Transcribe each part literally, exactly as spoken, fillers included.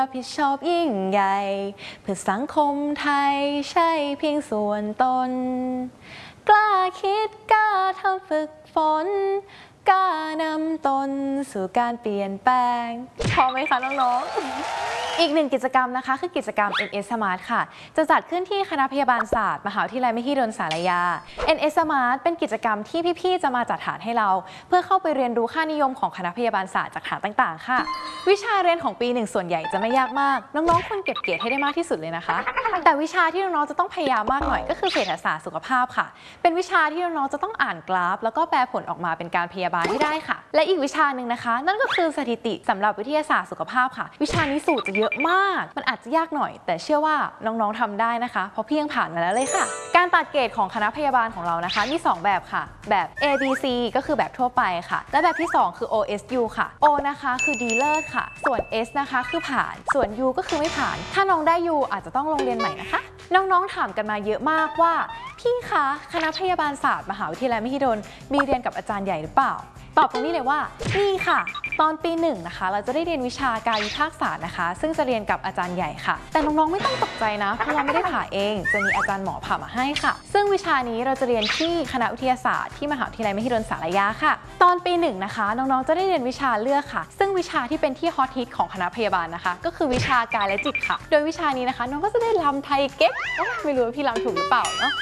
รับผิดชอบยิ่งใหญ่เพื่อสังคมไทยใช่เพียงส่วนตนกล้าคิดกล้าทำฝึกฝนกล้านำตนสู่การเปลี่ยนแปลงพอไหมคะน้องๆอีกหนึ่งกิจกรรมนะคะคือกิจกรรม เอ็น เอส Smart ค่ะจะจัดขึ้นที่คณะพยาบาลศาสตร์มหาวิทยาลัยมหิดลศาลายา เอ็น เอส Smart เป็นกิจกรรมที่พี่ๆจะมาจัดฐานให้เราเพื่อเข้าไปเรียนรู้ค่านิยมของคณะพยาบาลศาสตร์จากฐานต่างๆค่ะวิชาเรียนของปีหนึ่งส่วนใหญ่จะไม่ยากมากน้องๆควรเก็บเกรดให้ได้มากที่สุดเลยนะคะแต่วิชาที่น้องๆจะต้องพยายามมากหน่อยก็คือเศรษฐศาสตร์สุขภาพค่ะเป็นวิชาที่น้องๆจะต้องอ่านกราฟแล้วก็แปลผลออกมาเป็นการพยาบาลให้ได้ค่ะและอีกวิชาหนึ่งนะคะนั่นก็คือสถิติสำหรับวิทยาศาสตร์สุขภาพค่ะวิชานี้สูตรจะเยอะมากมันอาจจะยากหน่อยแต่เชื่อว่าน้องๆทำได้นะคะเพราะพี่ยังผ่านมาแล้วเลยค่ะการตัดเกรดของคณะพยาบาลของเรานะคะมีสองแบบค่ะแบบ A B C ก็คือแบบทั่วไปค่ะและแบบที่สองคือ โอ เอส ยู ค่ะ O นะคะคือดีเลิศค่ะส่วน S นะคะคือผ่านส่วน U ก็คือไม่ผ่านถ้าน้องได้ U อาจจะต้องลงเรียนใหม่นะคะน้องๆถามกันมาเยอะมากว่าพี่คะคณะพยาบาลศาสตร์มหาวิทยาลัยมหิดลมีเรียนกับอาจารย์ใหญ่หรือเปล่าตอบตรงนี้เลยว่านี่ค่ะตอนปีหนึ่งนะคะเราจะได้เรียนวิชากายวิภาคศาสตร์นะคะซึ่งจะเรียนกับอาจารย์ใหญ่ค่ะแต่น้องๆไม่ต้องตกใจนะเพราะเราไม่ได้ผ่าเองจะมีอาจารย์หมอผ่ามาให้ค่ะซึ่งวิชานี้เราจะเรียนที่คณะวิทยาศาสตร์ที่มหาวิทยาลัยมหิดลศาลายาค่ะตอนปีหนึ่งนะคะน้องๆจะได้เรียนวิชาเลือกค่ะซึ่งวิชาที่เป็นที่ฮอตฮิตของคณะพยาบาลนะคะก็คือวิชากายและจิตค่ะโดยวิชานี้นะคะน้องก็จะได้รำไทยเก๊กไม่รู้ว่าพี่รำถูกหรือเปล่าเนาะ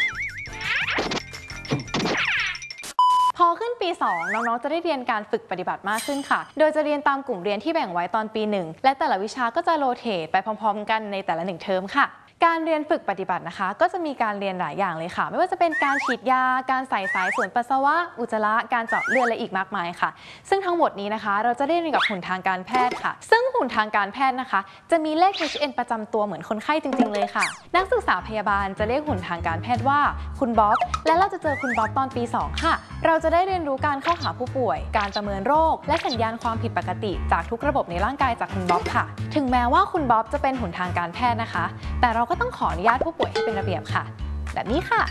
พอขึ้นปีสองน้องๆจะได้เรียนการฝึกปฏิบัติมากขึ้นค่ะโดยจะเรียนตามกลุ่มเรียนที่แบ่งไว้ตอนปีหนึ่งและแต่ละวิชาก็จะโรเตทไปพร้อมๆกันในแต่ละหนึ่งเทอมค่ะการเรียนฝึกปฏิบัตินะคะก็จะมีการเรียนหลายอย่างเลยค่ะไม่ว่าจะเป็นการฉีดยาการใส่สายส่วนปัสสาวะอุจจาระการเจาะเลือดและอีกมากมายค่ะซึ่งทั้งหมดนี้นะคะเราจะได้เรียนกับหุ่นทางการแพทย์ค่ะซึ่งหุ่นทางการแพทย์นะคะจะมีเลข เอช เอ็น ประจำตัวเหมือนคนไข้จริงๆเลยค่ะนักศึกษาพยาบาลจะเรียกหุ่นทางการแพทย์ว่าคุณบ๊อบและเราจะเจอคุณบ๊อบตอนปีสองค่ะเราจะได้เรียนรู้การเข้าหาผู้ป่วยการประเมินโรคและสัญญาณความผิดปกติจากทุกระบบในร่างกายจากคุณบ๊อบค่ะถึงแม้ว่าคุณบ๊อบจะเป็นหุ่นทางการแพทย์นะคะแต่เราก็ต้องขออนุญาตผู้ป่วยให้เป็นระเบียบค่ะแบบนี้ค่ะ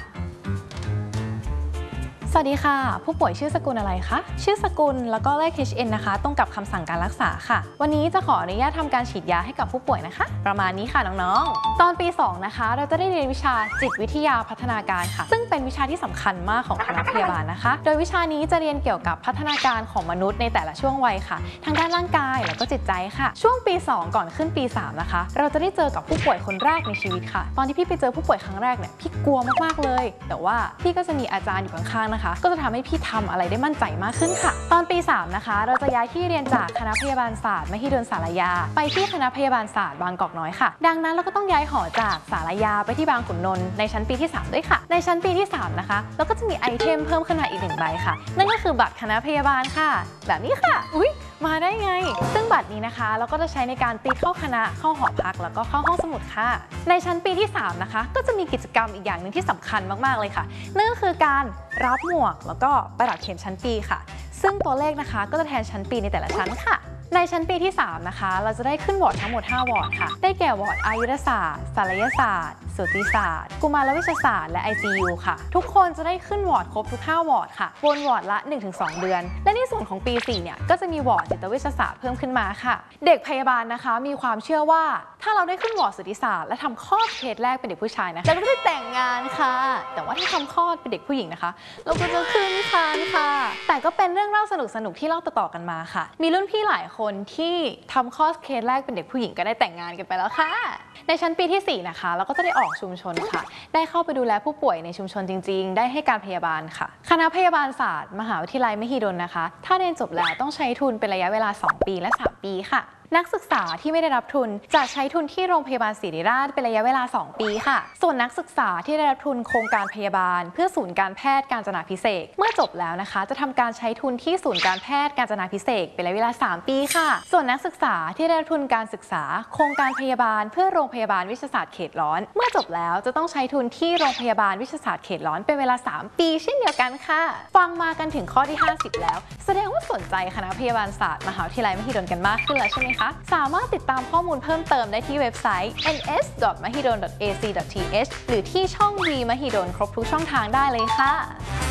สวัสดีค่ะผู้ป่วยชื่อสกุลอะไรคะชื่อสกุลแล้วก็เลข เอช เอ็น นะคะตรงกับคำสั่งการรักษาค่ะวันนี้จะขออนุญาตทำการฉีดยาให้กับผู้ป่วยนะคะประมาณนี้ค่ะน้องๆตอนปีสองนะคะเราจะได้เรียนวิชาจิตวิทยาพัฒนาการค่ะซึ่งเป็นวิชาที่สำคัญมากของคณะพยาบาลนะคะโดยวิชานี้จะเรียนเกี่ยวกับพัฒนาการของมนุษย์ในแต่ละช่วงวัยค่ะทางด้านร่างกายแล้วก็จิตใจค่ะช่วงปีสองก่อนขึ้นปีสามนะคะเราจะได้เจอกับผู้ป่วยคนแรกในชีวิตค่ะตอนที่พี่ไปเจอผู้ป่วยครั้งแรกเนี่ยพี่กลัวมากๆเลยแต่ว่าพี่ก็จะมีอาจารย์อยู่ข้างๆนะคะก็จะทำให้พี่ทำอะไรได้มั่นใจมากขึ้นค่ะตอนปีสามนะคะเราจะย้ายที่เรียนจากคณะพยาบาลศาสตร์มหิดลศาลายาไปที่คณะพยาบาลศาสตร์บางกอกน้อยค่ะดังนั้นเราก็ต้องย้ายหอจากศาลายาไปที่บางขุนนนท์ในชั้นปีที่สามด้วยค่ะในชั้นปีที่สามนะคะเราก็จะมีไอเทมเพิ่มขึ้นมาอีกหนึ่งใบค่ะนั่นก็คือบัตรคณะพยาบาลค่ะแบบนี้ค่ะอุ๊ยมาได้ไงซึ่งบัตรนี้นะคะเราก็จะใช้ในการตีเข้าคณะเข้าหอพักแล้วก็เข้าห้องสมุดค่ะในชั้นปีที่สามนะคะก็จะมีกิจกรรมอีกอย่างหนึ่งที่สำคัญมากๆเลยค่ะนั่นก็คือการรับหมวกแล้วก็ประดับเข็มชั้นปีค่ะซึ่งตัวเลขนะคะก็จะแทนชั้นปีในแต่ละชั้นค่ะในชั้นปีที่สามนะคะเราจะได้ขึ้นวอร์ดทั้งหมดห้าวอร์ดค่ะได้แก่วอร์ดอายุรศาสตร์ศัลยศาสตร์สูติศาสตร์กุมารเวชศาสตร์และ ไอ ซี ยู ค่ะทุกคนจะได้ขึ้นวอร์ดครบทุกห้าวอร์ดค่ะวนวอร์ดละ หนึ่งถึงสอง เดือนและในส่วนของปีสี่เนี่ยก็จะมีวอร์ดจิตเวชศาสตร์เพิ่มขึ้นมาค่ะเด็กพยาบาลนะคะมีความเชื่อว่าถ้าเราได้ขึ้นวอร์ดสูติศาสตร์และทำคลอดเคสแรกเป็นเด็กผู้ชายนะเราก็ได้แต่งงานค่ะแต่ว่าถ้าทำคลอดเป็นเด็กผู้หญิงนะคะเราก็จะขึ้นครรภ์ค่ะแต่ก็เป็นเรื่องเล่าสนุกๆที่เล่าต่อๆกันมาค่ะมีรุ่นพี่หลายคนที่ทำคลอดเคสแรกเป็นเด็กผู้หญิงก็ได้แต่งงานกันไปแล้วค่ะในชั้นปีที่สี่นะคะเราก็จะได้ออกชุมชนค่ะได้เข้าไปดูแลผู้ป่วยในชุมชนจริงๆได้ให้การพยาบาลค่ะคณะพยาบาลศาสตร์มหาวิทยาลัยมหิดลนะคะถ้าเรียนจบแล้วต้องใช้ทุนเป็นระยะเวลาสองปีและสามปีค่ะนักศึกษาที่ไม่ได้รับทุนจะใช้ทุนที่โรงพยาบาลศิริราชเป็นระยะเวลาสองปีค่ะส่วนนักศึกษาที่ได้รับทุนโครงการพยาบาลเพื่อศูนย์การแพทย์กาญจนาภิเษกเมื่อจบแล้วนะคะจะทำการใช้ทุนที่ศูนย์การแพทย์กาญจนาภิเษกเป็นระยะเวลาสามปีค่ะส่วนนักศึกษาที่ได้รับทุนการศึกษาโครงการพยาบาลเพื่อโรงพยาบาลวิทยาศาสตร์เขตร้อนเมื่อจบแล้วจะต้องใช้ทุนที่โรงพยาบาลวิทยาศาสตร์เขตร้อนเป็นเวลาสามปีเช่นเดียวกันค่ะฟังมากันถึงข้อที่ห้าสิบแล้วแสดงว่าสนใจคณะพยาบาลศาสตร์มหาวิทยาลัยมหิดลกันมากขึ้นแล้วใช่ไหมคะสามารถติดตามข้อมูลเพิ่มเติมได้ที่เว็บไซต์ เอ็น เอส ดอท มหิดล ดอท เอ ซี ดอท ที เอช หรือที่ช่อง วี มหิดลครบทุกช่องทางได้เลยค่ะ